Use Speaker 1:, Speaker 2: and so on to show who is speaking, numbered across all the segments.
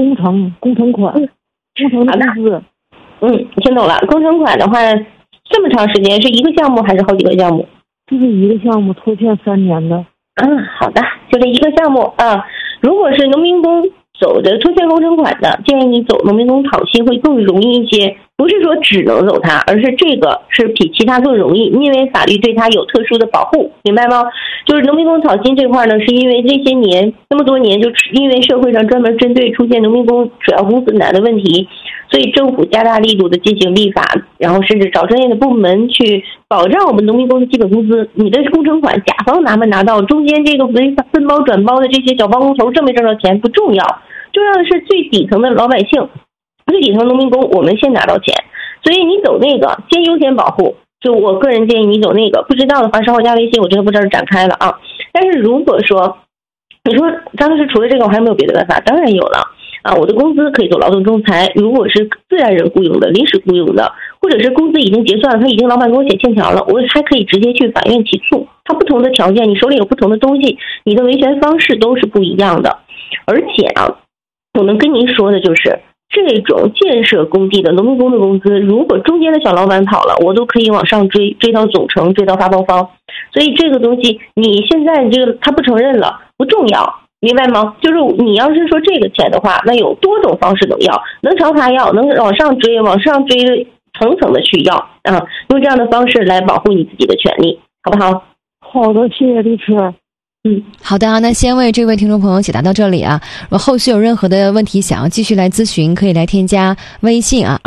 Speaker 1: 工程款，工程的工资。
Speaker 2: 听懂了。工程款的话，这么长时间是一个项目还是好几个项目？
Speaker 1: 这是一个项目，拖欠3年的。
Speaker 2: 好的，就这一个项目啊。如果是农民工走的拖欠工程款的，建议你走农民工讨薪会更容易一些。不是说只能走它，而是这个是比其他更容易，因为法律对它有特殊的保护，明白吗？就是农民工讨薪这块呢，是因为这些年那么多年，就因为社会上专门针对出现农民工主要工资难的问题，所以政府加大力度的进行立法，然后甚至找专业的部门去保障我们农民工的基本工资。你的工程款甲方拿没拿到，中间这个分包转包的这些小包工头挣没挣到钱不重要，重要的是最底层的老百姓，最底层农民工我们先拿到钱。所以你走那个先优先保护，就我个人建议你走那个。不知道的话稍后加微信，我这个不这儿展开了啊。但是如果说你说张律师除了这个我还有没有别的办法，当然有了啊。我的工资可以走劳动仲裁，如果是自然人雇佣的、临时雇佣的，或者是工资已经结算了，他已经老板给我写欠条了，我还可以直接去法院起诉。他不同的条件，你手里有不同的东西，你的维权方式都是不一样的。而且啊，我能跟您说的就是这种建设工地的农民工的工资，如果中间的小老板跑了，我都可以往上追到总成，追到发包方。所以这个东西你现在这个他不承认了不重要，明白吗？就是你要是说这个钱的话，那有多种方式能要，能朝他要，能往上追的层层的去要啊，用这样的方式来保护你自己的权利，好不好？
Speaker 1: 好的，谢谢律师。
Speaker 3: 好的，那先为这位听众朋友解答到这里啊。如果后续有任何的问题想要继续来咨询，可以来添加微信啊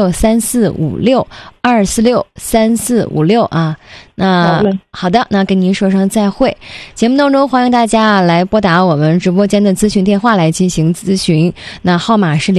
Speaker 3: ，2463456啊。那好的，那跟您说声再会。节目当中欢迎大家来拨打我们直播间的咨询电话来进行咨询，那号码是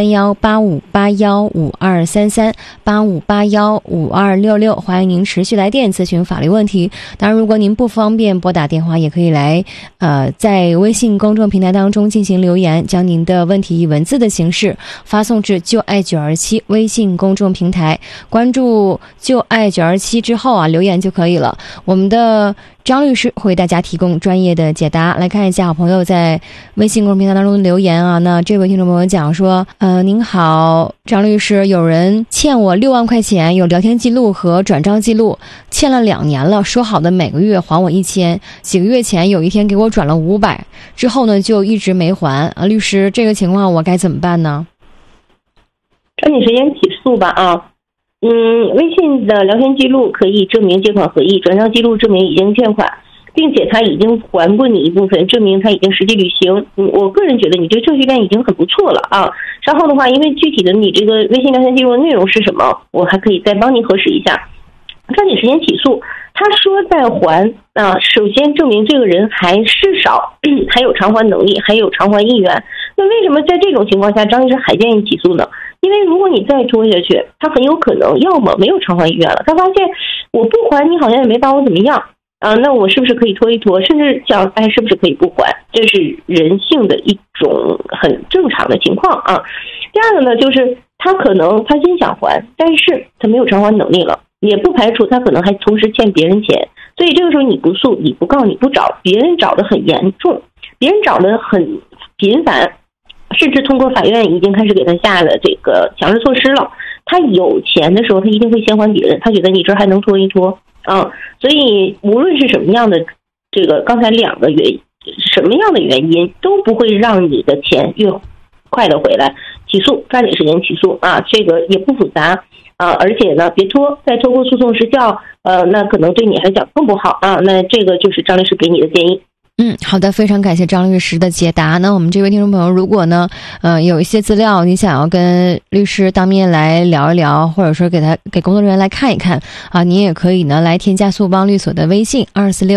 Speaker 3: 04318581523385815266，欢迎您持续来电咨询法律问题。当然如果您不方便拨打电话，也可以来在微信公众平台当中进行留言，将您的问题以文字的形式发送至就爱927微信公众平台，关注就爱927之后啊，留言就可以了。我们的张律师会为大家提供专业的解答。来看一下好朋友在微信公众平台当中的留言啊。那这位听众朋友讲说，您好，张律师，有人欠我6万块钱，有聊天记录和转账记录，欠了2年了，说好的每个月还我1000，几个月前有一天给我转了500，之后呢就一直没还啊。律师，这个情况我该怎么办呢？
Speaker 2: 抓紧时间起诉吧啊。微信的聊天记录可以证明借款合意，转账记录证明已经欠款，并且他已经还过你一部分，证明他已经实际履行。我个人觉得你这程序链已经很不错了啊。稍后的话，因为具体的你这个微信聊天记录的内容是什么，我还可以再帮您核实一下。抓紧时间起诉。他说在还啊，首先证明这个人还是少，还有偿还能力，还有偿还意愿。那为什么在这种情况下张律师还建议起诉呢？因为如果你再拖下去，他很有可能要么没有偿还意愿了，他发现我不还你好像也没把我怎么样啊，那我是不是可以拖一拖，甚至想是不是可以不还，这是人性的一种很正常的情况啊。第二个呢，就是他可能他心想还，但是他没有偿还能力了，也不排除他可能还同时欠别人钱，所以这个时候你不诉，你不告，你不找，别人找得很严重，别人找得很频繁，甚至通过法院已经开始给他下了这个强制措施了。他有钱的时候，他一定会先还别人，他觉得你这还能拖一拖啊。所以无论是什么样的这个刚才2个什么样的原因，都不会让你的钱越快的回来。起诉，抓紧时间起诉啊，这个也不复杂啊，而且呢，别拖，再拖过诉讼时效，那可能对你来讲更不好啊。那这个就是张律师给你的建议。
Speaker 3: 好的，非常感谢张律师的解答。那我们这位听众朋友，如果呢，有一些资料你想要跟律师当面来聊一聊，或者说给工作人员来看一看啊，您也可以呢来添加速邦律所的微信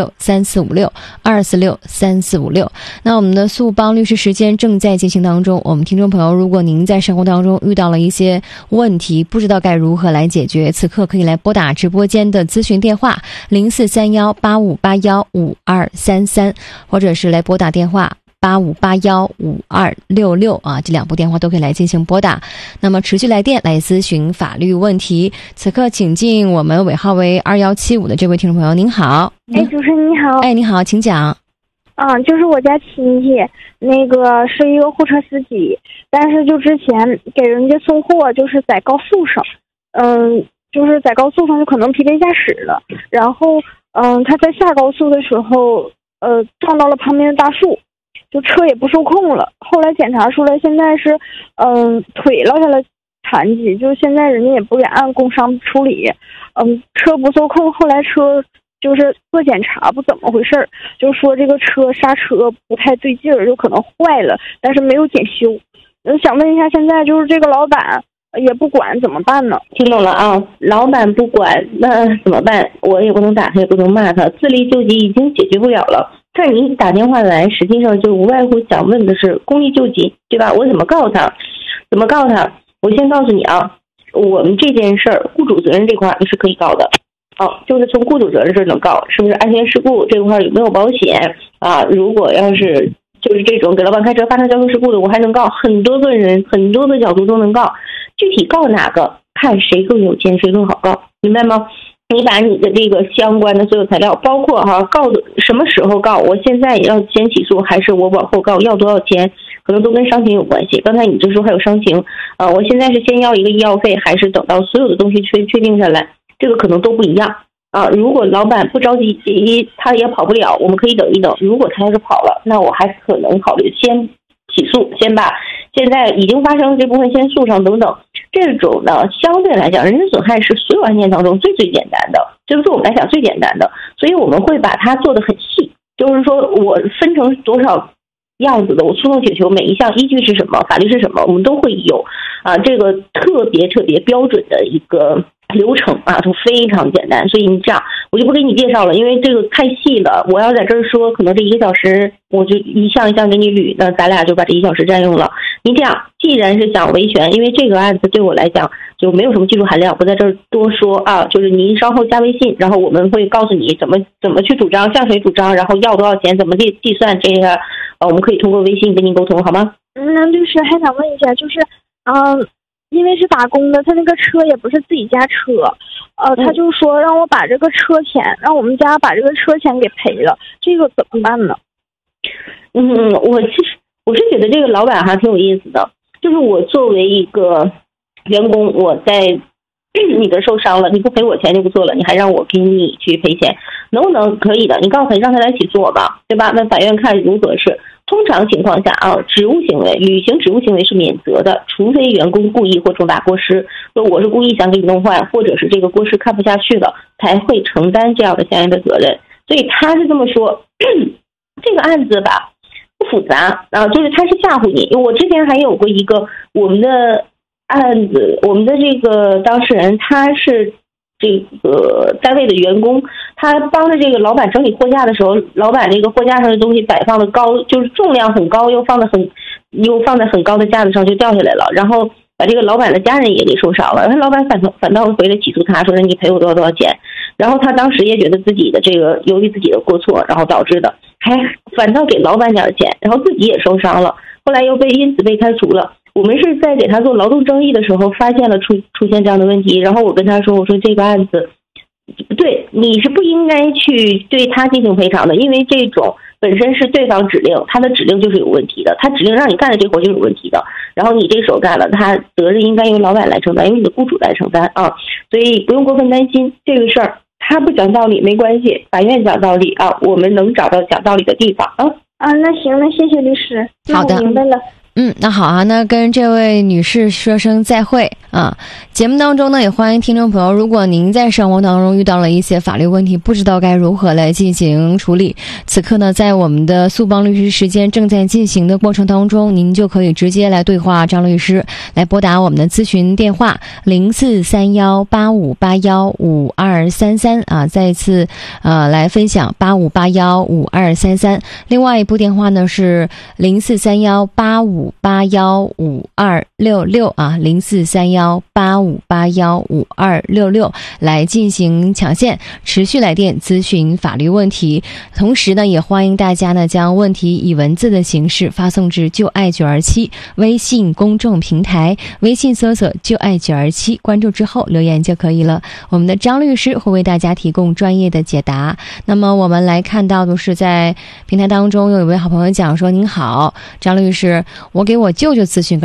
Speaker 3: 2463456。那我们的速邦律师时间正在进行当中。我们听众朋友，如果您在生活当中遇到了一些问题，不知道该如何来解决，此刻可以来拨打直播间的咨询电话043185815233。或者是来拨打电话85815266啊，这2部电话都可以来进行拨打。那么持续来电来咨询法律问题。此刻请进我们尾号为2175的这位听众朋友，您好。
Speaker 4: 主持人你好。
Speaker 3: 你好，请讲。
Speaker 4: 就是我家亲戚，那个是一个货车司机，但是就之前给人家送货，就是在高速上，就是在高速上就可能疲惫驾驶了，然后他在下高速的时候，撞到了旁边的大树，就车也不受控了。后来检查出来，现在是腿落下了残疾，就是现在人家也不敢按工伤处理，车不受控，后来车就是做检查不怎么回事儿，就说这个车刹车不太对劲儿，就可能坏了，但是没有检修。想问一下，现在就是这个老板也不管怎么办呢？
Speaker 2: 听懂了啊，老板不管那怎么办？我也不能打他，也不能骂他，自力救济已经解决不了了。这你打电话来，实际上就无外乎想问的是公益救济，对吧？我怎么告他？怎么告他？我先告诉你啊，我们这件事儿，雇主责任这块你是可以告的。就是从雇主责任这能告，是不是安全事故这块有没有保险啊？如果要是就是这种给老板开车发生交通事故的，我还能告，很多个人很多个角度都能告，具体告哪个看谁更有钱谁更好告，明白吗？你把你的这个相关的所有材料，包括告的什么时候告，我现在也要先起诉还是我往后告，要多少钱，可能都跟伤情有关系。刚才你就说还有伤情我现在是先要一个医药费，还是等到所有的东西确定下来，这个可能都不一样如果老板不着急，他也跑不了，我们可以等一等。如果他要是跑了，那我还可能考虑先起诉，先把现在已经发生这部分先诉上等等。这种呢，相对来讲，人身损害是所有案件当中最简单的，这个对我们来讲最简单的，所以我们会把它做得很细，就是说我分成多少样子的，我诉讼请求每一项依据是什么，法律是什么，我们都会有这个特别标准的一个流程都非常简单。所以你这样我就不给你介绍了，因为这个太细了，我要在这儿说可能这1个小时我就一项一项给你捋，那咱俩就把这1小时占用了。你这样既然是想维权，因为这个案子对我来讲就没有什么技术含量，不在这儿多说就是您稍后加微信，然后我们会告诉你怎么去主张，向谁主张，然后要多少钱，怎么计算，这个我们可以通过微信跟您沟通，好吗？
Speaker 4: 那律师还想问一下，就是因为是打工的，他那个车也不是自己家车，他就说让我把这个车钱，让我们家把这个车钱给赔了，这个怎么办呢？
Speaker 2: 我是觉得这个老板还挺有意思的，就是我作为一个员工，我在你的受伤了，你不赔我钱就不错了，你还让我给你去赔钱，能不能？可以的，你告诉他让他来起诉我吧，对吧？那法院看如何是。通常情况下职务行为履行职务行为是免责的，除非员工故意或重大过失，说我是故意想给你弄坏，或者是这个过失看不下去了，才会承担这样的相应的责任。所以他是这么说。这个案子吧不复杂就是他是吓唬你。我之前还有过一个我们的案子，我们的这个当事人他是这个单位的员工，他帮着这个老板整理货架的时候，老板这个货架上的东西摆放的高，就是重量很高，又放在很高的架子上就掉下来了，然后把这个老板的家人也给受伤了。然后老板反倒回来起诉他，说你赔我多少钱。然后他当时也觉得自己的这个由于自己的过错，然后导致的，还反倒给老板点钱，然后自己也受伤了，后来又因此被开除了。我们是在给他做劳动争议的时候发现了出现这样的问题，然后我跟他说，我说这个案子不对，你是不应该去对他进行赔偿的，因为这种本身是对方指令，他的指令就是有问题的，他指令让你干的这活就是有问题的，然后你这手干了，他责任应该由老板来承担，由你的雇主来承担所以不用过分担心这个事儿，他不讲道理没关系，法院讲道理我们能找到讲道理的地方
Speaker 4: 那行，那谢谢律师，
Speaker 3: 好的，
Speaker 4: 我明白了。
Speaker 3: 那好那跟这位女士说声再会节目当中呢，也欢迎听众朋友，如果您在生活当中遇到了一些法律问题，不知道该如何来进行处理，此刻呢，在我们的速帮律师时间正在进行的过程当中，您就可以直接来对话张律师，来拨打我们的咨询电话043185815233再一次来分享85815233，另外一部电话呢是043185815266043185815266 058185815266来进行抢线，持续来电咨询法律问题。同时呢，也欢迎大家呢将问题以文字的形式发送至就爱927微信公众平台，微信搜索就爱927，关注之后留言就可以了。我们的张律师会为大家提供专业的解答。那么我们来看到的是，在平台当中有一位好朋友讲说：您好，张律师，我给我舅舅咨询个